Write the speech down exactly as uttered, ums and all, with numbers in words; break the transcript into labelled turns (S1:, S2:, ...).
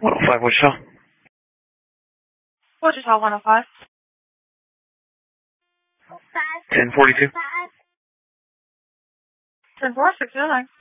S1: one oh five Wichita.
S2: Wichita one oh five.
S1: ten forty-two.
S2: ten four, six oh nine.